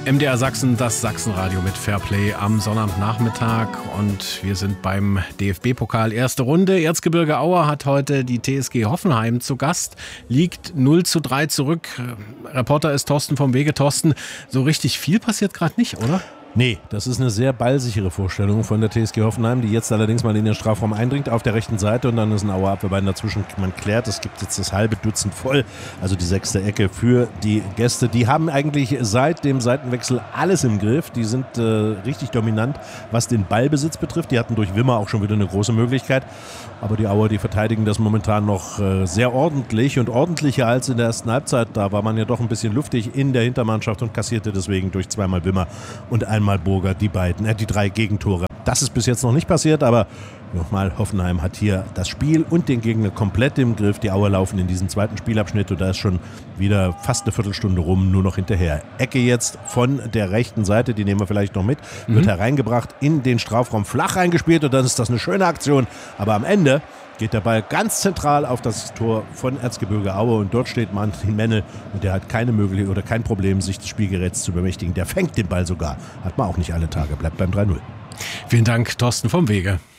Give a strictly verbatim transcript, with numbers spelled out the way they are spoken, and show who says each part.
Speaker 1: M D R Sachsen, das Sachsenradio mit Fairplay am Sonnabendnachmittag und wir sind beim D F B-Pokal erste Runde. Erzgebirge Aue hat heute die T S G Hoffenheim zu Gast, liegt null zu drei zurück. Reporter ist Thorsten vom Wege. Thorsten, so richtig viel passiert gerade nicht, oder?
Speaker 2: Nee, das ist eine sehr ballsichere Vorstellung von der T S G Hoffenheim, die jetzt allerdings mal in den Strafraum eindringt auf der rechten Seite und dann ist ein Auer Abwehrbein dazwischen. Man klärt, es gibt jetzt das halbe Dutzend voll, also die sechste Ecke für die Gäste. Die haben eigentlich seit dem Seitenwechsel alles im Griff. Die sind äh, richtig dominant, was den Ballbesitz betrifft. Die hatten durch Wimmer auch schon wieder eine große Möglichkeit. Aber die Auer, die verteidigen das momentan noch äh, sehr ordentlich und ordentlicher als in der ersten Halbzeit. Da war man ja doch ein bisschen luftig in der Hintermannschaft und kassierte deswegen durch zweimal Wimmer und einmal Burger die beiden, äh, die drei Gegentore. Das ist bis jetzt noch nicht passiert, aber nochmal, Hoffenheim hat hier das Spiel und den Gegner komplett im Griff. Die Auer laufen in diesen zweiten Spielabschnitt und da ist schon wieder fast eine Viertelstunde rum, nur noch hinterher. Ecke jetzt von der rechten Seite, die nehmen wir vielleicht noch mit, mhm. wird hereingebracht, in den Strafraum flach reingespielt und dann ist das eine schöne Aktion. Aber am Ende geht der Ball ganz zentral auf das Tor von Erzgebirge Aue und dort steht Martin Menne und der hat keine Möglichkeit oder kein Problem, sich des Spielgeräts zu bemächtigen. Der fängt den Ball sogar. Hat man auch nicht alle Tage, bleibt beim drei null.
Speaker 1: Vielen Dank, Thorsten vom Wege.